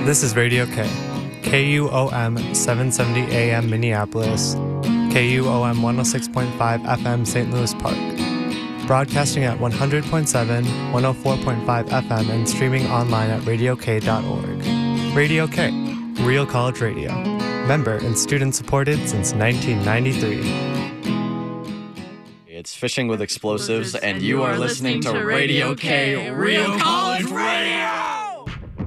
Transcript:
This is Radio K, KUOM 770 AM Minneapolis, KUOM 106.5 FM St. Louis Park. Broadcasting at 100.7, 104.5 FM and streaming online at radiok.org. Radio K, Real College Radio. Member and student supported since 1993. It's Fishing with Explosives, and you are listening to Radio K, Real College Radio!